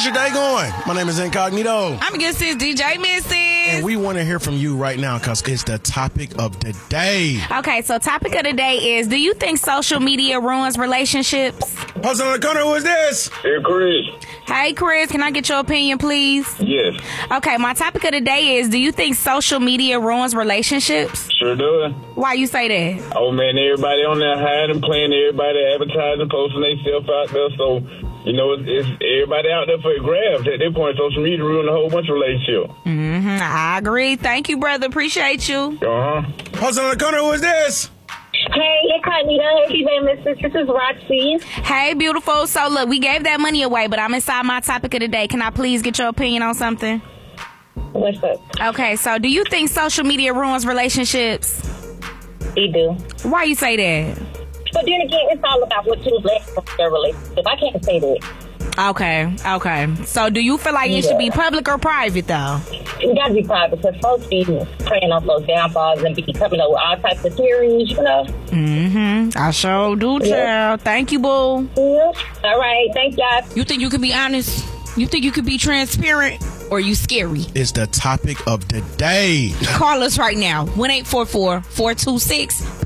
your day going? My name is Incognito. I'm a good sis, DJ Missy. And we want to hear from you right now because it's the topic of the day. Okay, so topic of the day is, do you think social media ruins relationships? Hustle on the corner, who is this? Hey, Chris. Hey, Chris, can I get your opinion, please? Yes. Okay, my topic of the day is, do you think social media ruins relationships? Sure do. Why you say that? Oh, man, everybody on there hiding, playing, everybody advertising, posting themselves out there. So, you know, it's everybody out there for a grabs. At that point, social media ruined a whole bunch of relationships. I agree. Thank you, brother. Appreciate you. Hustle on the corner, who is this? Hey, Incognito. Hey, DJ Mrs. This is Roxy. Hey, beautiful. So, look, we gave that money away, but I'm inside my topic of the day. Can I please get your opinion on something? What's up? Okay, so do you think social media ruins relationships? You do. Why you say that? But then again, it's all about what you let from their relationship. I can't say that. Okay. So do you feel like it should be public or private, though? It got to be private because folks be preying on folks' downfalls and be coming up with all types of theories, you know? I sure do, child. Thank you, boo. Yeah. All right. Thank y'all. You think you can be honest? You think you can be transparent? Or you scary? It's the topic of the day. Call us right now. 1-844-426